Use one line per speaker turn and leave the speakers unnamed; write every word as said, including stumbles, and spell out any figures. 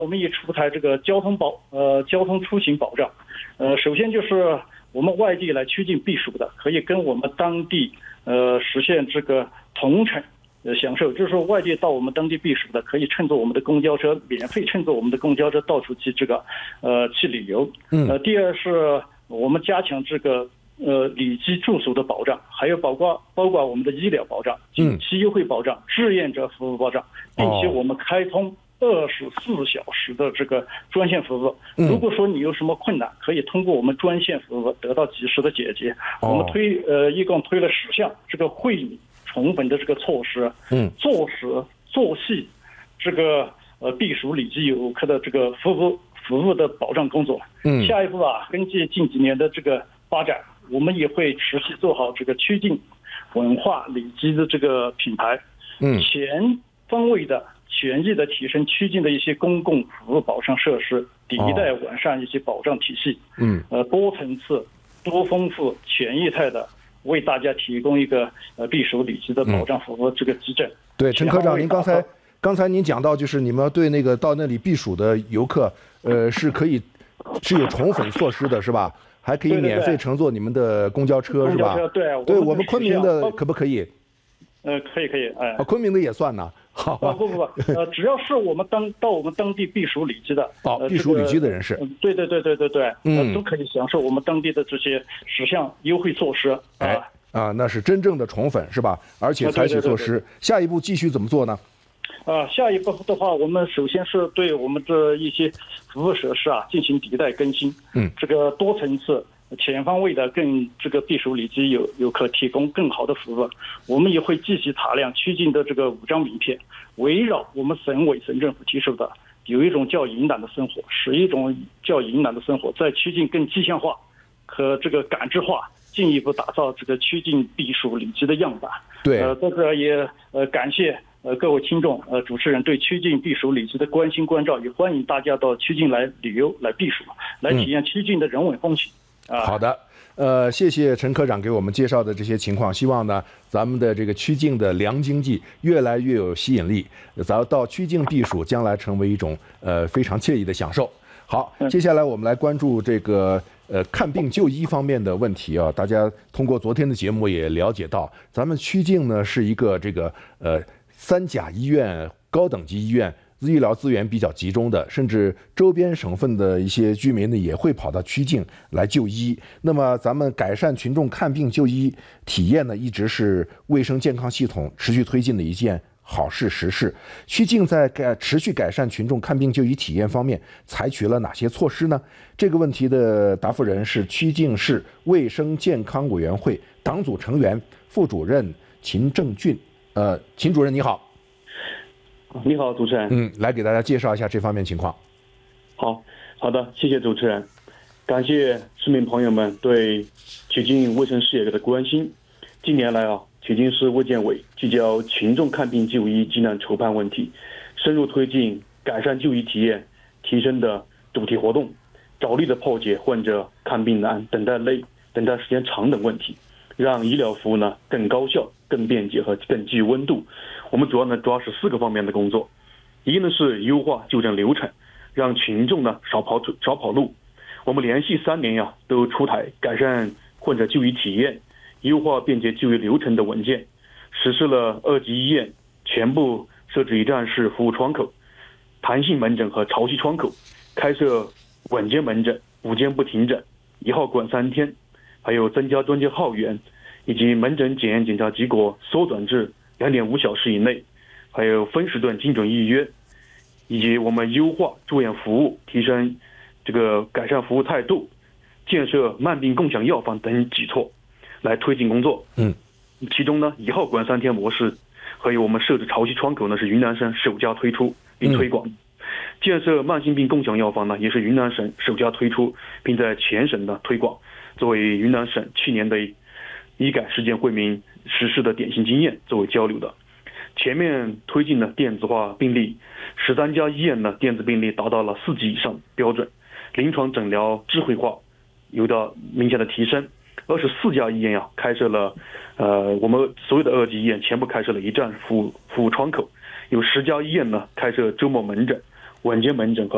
我们也出台这个交通保呃交通出行保障，呃，首先就是我们外地来曲靖避暑的，可以跟我们当地呃实现这个同乘呃享受，就是说外地到我们当地避暑的，可以乘坐我们的公交车，免费乘坐我们的公交车到处去这个呃去旅游。
嗯。
呃，第二是我们加强这个呃里基住宿的保障，还有包括包括我们的医疗保障、景区优惠保障、志愿者服务保障，并且我们开通二十四小时的这个专线服务。如果说你有什么困难，可以通过我们专线服务得到及时的解决。我们推呃一共推了十项这个惠民宠粉的这个措施，
嗯，
做实做细这个呃避暑里基游客的这个服务服务的保障工作。
嗯，
下一步啊，根据近几年的这个发展，我们也会持续做好这个曲靖文化里基的这个品牌，
嗯，
全方位的、全意的提升曲靖的一些公共服务保障设施，迭代完善一些保障体系，
嗯，
呃，多层次、多丰富、全业态的为大家提供一个呃避暑里基的保障服务这个基证。嗯、
对，陈科长，您刚才刚才您讲到，就是你们对那个到那里避暑的游客，呃，是可以是有宠粉措施的，是吧？还可以免费乘坐你们的公交车，是吧？
对，
对我们昆明的可不可以？
呃，可以可以，哎，
哦，昆明的也算呢。好吧，
不不不，呃，只要是我们当到我们当地避暑里基的，
哦，避暑里基的人士，
对对对对对对，
嗯，
都可以享受我们当地的这些十项优惠措施。
哎啊，那是真正的宠粉是吧？而且采取措施，下一步继续怎么做呢？
啊，下一步的话，我们首先是对我们这一些服务设施啊进行迭代更新，
嗯，
这个多层次、全方位的更这个避暑里基游游客提供更好的服务。我们也会继续打量曲靖的这个五张名片，围绕我们省委省政府提出的有一种叫云南的生活，使一种叫云南的生活在曲靖更具象化和这个感知化，进一步打造这个曲靖避暑里基的样板。
对，
呃，这个也呃感谢。呃，各位听众，呃，主持人对曲靖避暑里基的关心关照，也欢迎大家到曲靖来旅游、来避暑，来体验曲靖的人文风情。
嗯、啊，好的，呃，谢谢陈科长给我们介绍的这些情况，希望呢，咱们的这个曲靖的凉经济越来越有吸引力，咱到曲靖避暑将来成为一种呃非常惬意的享受。好，接下来我们来关注这个呃看病就医方面的问题啊。大家通过昨天的节目也了解到，咱们曲靖呢是一个这个呃。三甲医院、高等级医院医疗资源比较集中的，甚至周边省份的一些居民呢也会跑到曲靖来就医。那么，咱们改善群众看病就医体验呢，一直是卫生健康系统持续推进的一件好事实事。曲靖在改持续改善群众看病就医体验方面采取了哪些措施呢？这个问题的答复人是曲靖市卫生健康委员会党组成员、副主任秦正俊。呃，秦主任你好。
你好，主持人。
嗯，来给大家介绍一下这方面情况。
好，好的，谢谢主持人，感谢市民朋友们对曲靖卫生事业的关心。近年来啊，曲靖市卫健委聚焦群众看病就医急难筹判问题，深入推进改善就医体验提升的主题活动，着力的破解患者看病难、等待累、等待时间长等问题，让医疗服务呢更高效、更便捷和更具温度。我们主要呢主要是四个方面的工作，一呢是优化就诊流程，让群众呢少跑少跑路。我们连续三年呀都出台改善患者就医体验、优化便捷就医流程的文件，实施了二级医院全部设置一站式服务窗口、弹性门诊和潮汐窗口，开设晚间门诊、午间不停诊、一号管三天，还有增加专接号源，以及门诊检验检查结果缩短至两点五小时以内，还有分时段精准预约，以及我们优化住院服务，提升这个改善服务态度，建设慢病共享药房等举措来推进工作。
嗯，
其中呢，一号管三天模式还有我们设置潮汐窗口呢，是云南省首家推出并推广。嗯，建设慢性病共享药房呢，也是云南省首家推出，并在全省的推广，作为云南省去年的医改事件惠民实施的典型经验作为交流的。全面推进的电子化病历，十三家医院的电子病历达到了四级以上标准，临床诊疗智慧化有到明显的提升。二十四家医院呀、啊，开设了，呃，我们所有的二级医院全部开设了一站服务服务窗口，有十家医院呢开设周末门诊、晚间门诊和